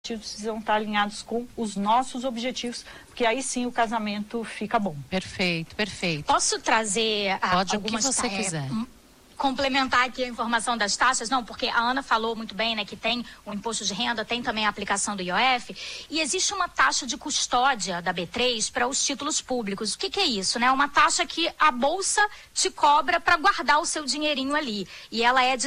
precisam estar alinhados com os nossos objetivos, porque aí sim o casamento fica bom. Perfeito, perfeito. Posso trazer Pode algumas... o que você quiser. Complementar aqui a informação das taxas, não, porque a Ana falou muito bem, né, que tem o imposto de renda, tem também a aplicação do IOF, e existe uma taxa de custódia da B3 para os títulos públicos. O que é isso, né? Uma taxa que a Bolsa te cobra para guardar o seu dinheirinho ali, e ela é de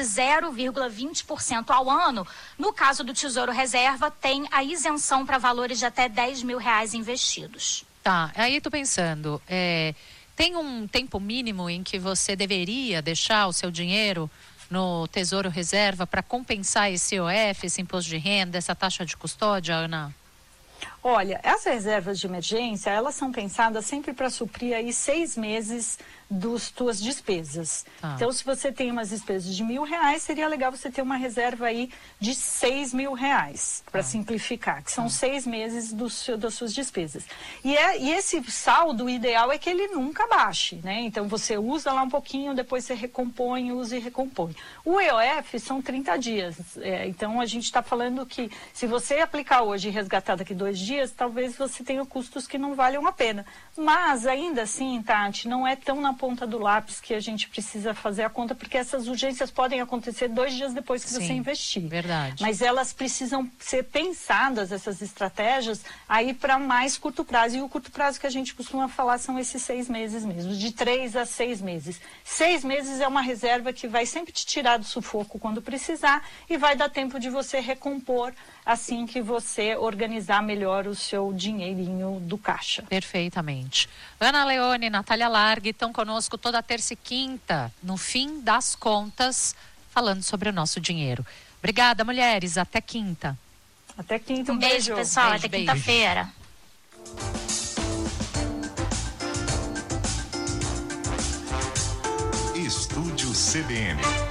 0,20% ao ano. No caso do Tesouro Reserva, tem a isenção para valores de até R$10 mil investidos. Tá, aí tô pensando, tem um tempo mínimo em que você deveria deixar o seu dinheiro no Tesouro Reserva para compensar esse IOF, esse imposto de renda, essa taxa de custódia, Ana? Olha, as reservas de emergência, elas são pensadas sempre para suprir aí 6 meses das tuas despesas. Tá. Então, se você tem umas despesas de R$1.000, seria legal você ter uma reserva aí de R$6.000, para simplificar, que são 6 meses das suas despesas. E esse saldo, o ideal é que ele nunca baixe, né? Então, você usa lá um pouquinho, depois você recompõe, usa e recompõe. O IOF são 30 dias. Então, a gente está falando que se você aplicar hoje e resgatar daqui 2 dias, talvez você tenha custos que não valham a pena. Mas, ainda assim, Tati, não é tão na ponta do lápis que a gente precisa fazer a conta, porque essas urgências podem acontecer 2 dias depois que você investir. Verdade. Mas elas precisam ser pensadas, essas estratégias, aí para mais curto prazo. E o curto prazo que a gente costuma falar são esses 6 meses mesmo, de 3 a 6 meses. 6 meses é uma reserva que vai sempre te tirar do sufoco quando precisar e vai dar tempo de você recompor assim que você organizar melhor o seu dinheirinho do caixa. Perfeitamente. Ana Leone e Natália Largue estão conosco toda terça e quinta, no fim das contas, falando sobre o nosso dinheiro. Obrigada, mulheres. Até quinta. Até quinta. Um beijo, pessoal. Beijo, até quinta-feira. Estúdio CBN.